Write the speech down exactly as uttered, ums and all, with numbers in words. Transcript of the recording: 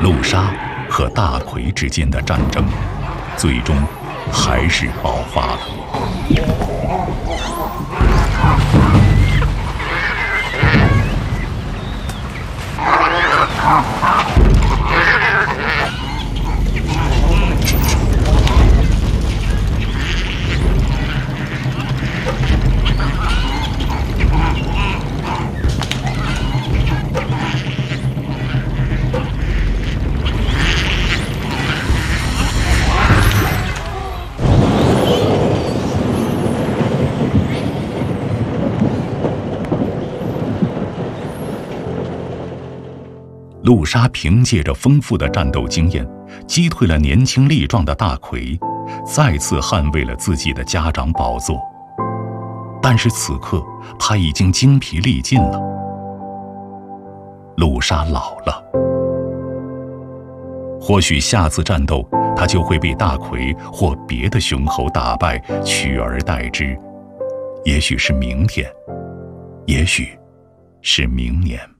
陆沙和大奎之间的战争，最终还是爆发了。陆沙凭借着丰富的战斗经验，击退了年轻力壮的大奎，再次捍卫了自己的家长宝座。但是此刻他已经精疲力尽了。陆沙老了，或许下次战斗他就会被大奎或别的雄猴打败，取而代之。也许是明天，也许是明年。